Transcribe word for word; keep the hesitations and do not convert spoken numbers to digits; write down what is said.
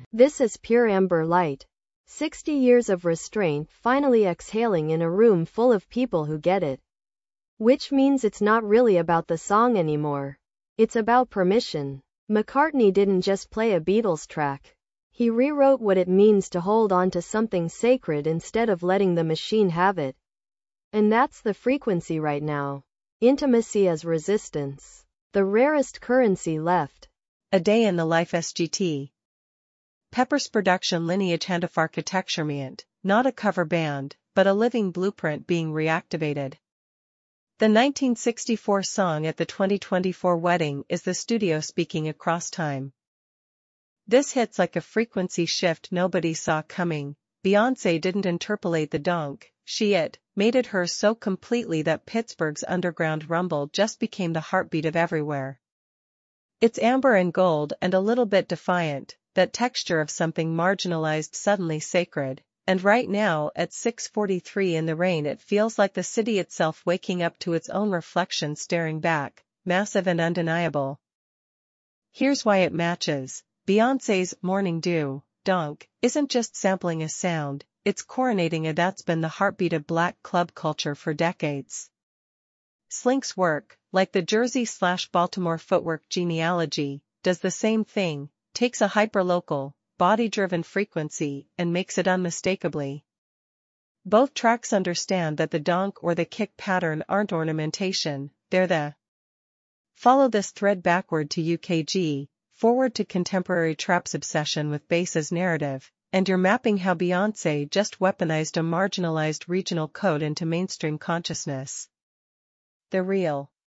This is pure Amber Light. sixty years of restraint finally exhaling in a room full of people who get it. Which means it's not really about the song anymore. It's about permission. McCartney didn't just play a Beatles track. He rewrote what it means to hold on to something sacred instead of letting the machine have it. And that's the frequency right now. Intimacy as resistance. The rarest currency left. A Day in the Life S G T. Pepper's production lineage hand of architecture meant, not a cover band, but a living blueprint being reactivated. The nineteen sixty-four song at the twenty twenty-four wedding is the studio speaking across time. This hits like a frequency shift nobody saw coming. Beyoncé didn't interpolate the donk, she it, made it hers so completely that Pittsburgh's underground rumble just became the heartbeat of everywhere. It's amber and gold and a little bit defiant, that texture of something marginalized suddenly sacred, and right now at six forty-three in the rain it feels like the city itself waking up to its own reflection staring back, massive and undeniable. Here's why it matches. Beyoncé's Morning Dew, donk, isn't just sampling a sound, it's coronating a that's been the heartbeat of black club culture for decades. Slink's work, like the Jersey slash Baltimore footwork genealogy, does the same thing, takes a hyperlocal, body-driven frequency and makes it unmistakably. Both tracks understand that the donk or the kick pattern aren't ornamentation, they're the. Follow this thread backward to U K G, forward to contemporary trap's obsession with bass as narrative, and you're mapping how Beyoncé just weaponized a marginalized regional code into mainstream consciousness. The real